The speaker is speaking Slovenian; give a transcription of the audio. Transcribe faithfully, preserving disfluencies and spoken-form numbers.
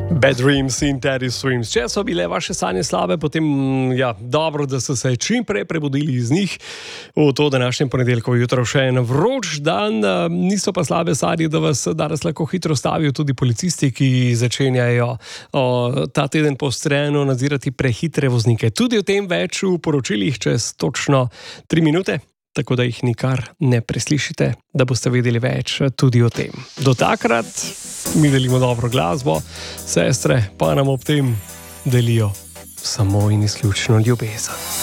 Bad Dreams in Teddy Swims. Če so bile vaše sanje slabe, potem ja, dobro, da ste se čim prej prebudili iz njih v to današnjem ponedeljkovo jutro. Še en vroč dan, niso pa slabe sanje, da vas danes lahko hitro stavijo tudi policisti, ki začenjajo o, ta teden poostreno nadzirati prehitre voznike. Tudi o tem več v poročilih čez točno tri minute. Tako da jih nikar ne preslišite, da boste vedeli več tudi o tem. Do takrat mi delimo dobro glasbo, sestre pa nam ob tem delijo samo in izključno ljubezen.